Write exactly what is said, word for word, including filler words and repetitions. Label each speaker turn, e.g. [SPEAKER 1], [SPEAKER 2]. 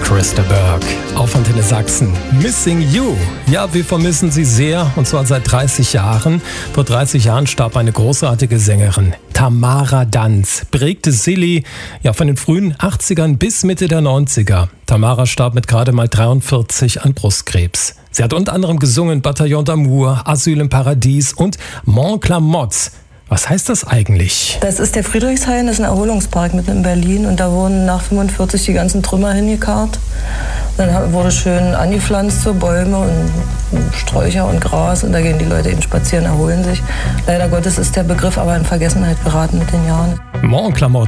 [SPEAKER 1] Christa Berg auf Antenne Sachsen. Missing You. Ja, wir vermissen sie sehr, und zwar seit dreißig Jahren. Vor dreißig Jahren starb eine großartige Sängerin. Tamara Danz prägte Silly ja, von den frühen achtzigern bis Mitte der neunziger. Tamara starb mit gerade mal dreiundvierzig an Brustkrebs. Sie hat unter anderem gesungen Bataillon d'Amour, Asyl im Paradies und Montclamotte. Was heißt das eigentlich?
[SPEAKER 2] Das ist der Friedrichshain, das ist ein Erholungspark mitten in Berlin. Und da wurden nach fünfundvierzig die ganzen Trümmer hingekarrt. Dann wurde schön angepflanzt, so Bäume und Sträucher und Gras. Und da gehen die Leute eben spazieren, erholen sich. Leider Gottes ist der Begriff aber in Vergessenheit geraten mit den Jahren.
[SPEAKER 1] Montclamotte